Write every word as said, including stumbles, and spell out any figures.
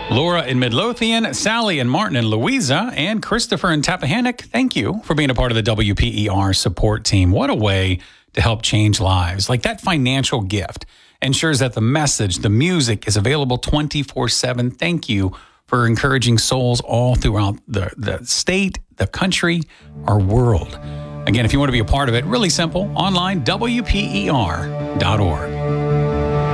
Laura in Midlothian, Sally and Martin and Louisa, and Christopher in Tappahannock, thank you for being a part of the W P E R support team. What a way to help change lives. Like that financial gift ensures that the message, the music is available twenty-four seven. Thank you for encouraging souls all throughout the, the state, the country, our world. Again, if you want to be a part of it, really simple, online, W P E R dot org.